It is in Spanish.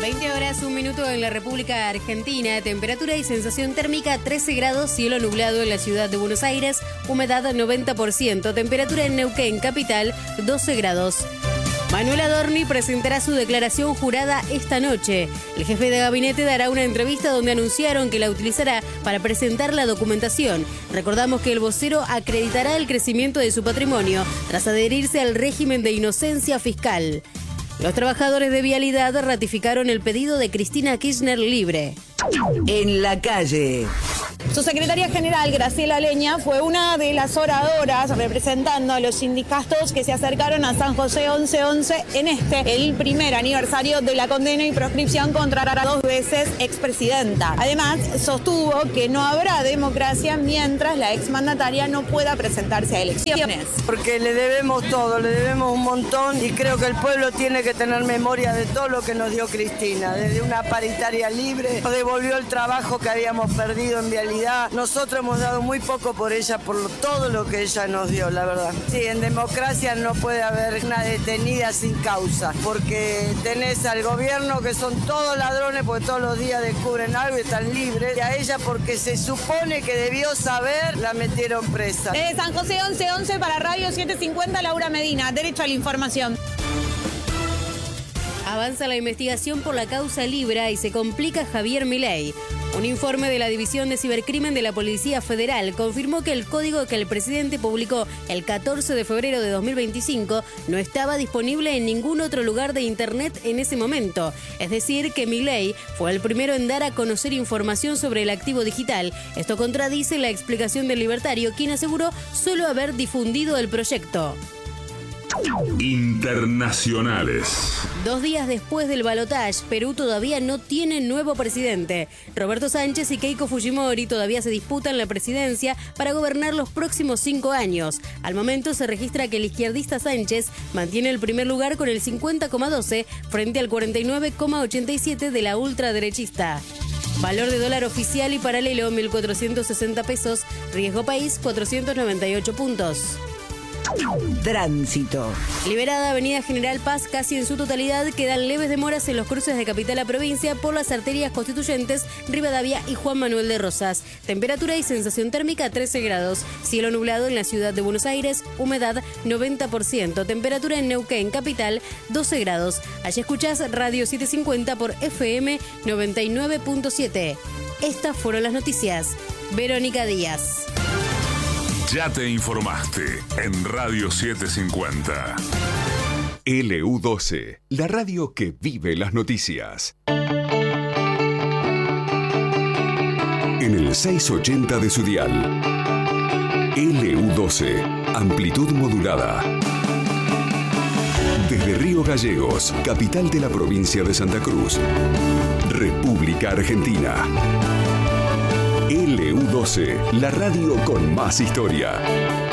20 horas, 1 minuto en la República Argentina. Temperatura y sensación térmica 13 grados, cielo nublado en la ciudad de Buenos Aires, humedad 90%, temperatura en Neuquén, capital, 12 grados. Manuel Adorni presentará su declaración jurada esta noche. El jefe de gabinete dará una entrevista donde anunciaron que la utilizará para presentar la documentación. Recordamos que el vocero acreditará el crecimiento de su patrimonio tras adherirse al régimen de inocencia fiscal. Los trabajadores de Vialidad ratificaron el pedido de Cristina Kirchner libre. En la calle. Su secretaria general, Graciela Leña, fue una de las oradoras representando a los sindicatos que se acercaron a San José 1111 en el primer aniversario de la condena y proscripción contra la 2 veces expresidenta. Además, sostuvo que no habrá democracia mientras la exmandataria no pueda presentarse a elecciones. Porque le debemos todo, le debemos un montón y creo que el pueblo tiene que tener memoria de todo lo que nos dio Cristina. Desde una paritaria libre, nos devolvió el trabajo que habíamos perdido en Vialidad. Nosotros hemos dado muy poco por ella, por todo lo que ella nos dio, la verdad. Sí, en democracia no puede haber una detenida sin causa, porque tenés al gobierno que son todos ladrones, porque todos los días descubren algo y están libres, y a ella porque se supone que debió saber, la metieron presa. Desde San José 1111 para Radio 750, Laura Medina, derecho a la información. Avanza la investigación por la causa Libra y se complica Javier Milei. Un informe de la División de Cibercrimen de la Policía Federal confirmó que el código que el presidente publicó el 14 de febrero de 2025 no estaba disponible en ningún otro lugar de Internet en ese momento. Es decir, que Milei fue el primero en dar a conocer información sobre el activo digital. Esto contradice la explicación del libertario, quien aseguró solo haber difundido el proyecto. Internacionales. 2 días después del balotaje, Perú todavía no tiene nuevo presidente. Roberto Sánchez y Keiko Fujimori todavía se disputan la presidencia para gobernar los próximos 5 años. Al momento se registra que el izquierdista Sánchez mantiene el primer lugar con el 50,12 frente al 49,87 de la ultraderechista. Valor de dólar oficial y paralelo 1.460 pesos. Riesgo país 498 puntos. Tránsito. Liberada Avenida General Paz casi en su totalidad, quedan leves demoras en los cruces de capital a provincia por las arterias constituyentes Rivadavia y Juan Manuel de Rosas. Temperatura y sensación térmica 13 grados. Cielo nublado en la ciudad de Buenos Aires, humedad 90%. Temperatura en Neuquén, capital 12 grados. Allí escuchás Radio 750 por FM 99.7. Estas fueron las noticias. Verónica Díaz. Ya te informaste en Radio 750. LU12, la radio que vive las noticias. En el 680 de su dial. LU12, amplitud modulada. Desde Río Gallegos, capital de la provincia de Santa Cruz. República Argentina. LU12, la radio con más historia.